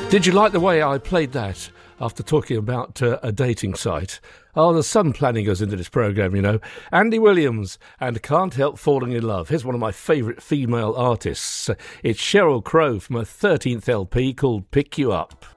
Did you like the way I played that after talking about a dating site? Oh, there's some planning goes into this programme, you know. Andy Williams and Can't Help Falling in Love. Here's one of my favourite female artists. It's Sheryl Crow from her 13th LP called Pick You Up.